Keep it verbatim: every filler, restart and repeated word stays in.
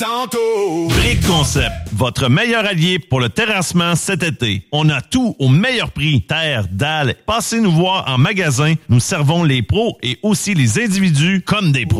tantôt. Brick Concept, votre meilleur allié pour le terrassement cet été. On a tout au meilleur prix. Terre, dalle. Passez nous voir en magasin. Nous servons les pros et aussi les individus comme des pros.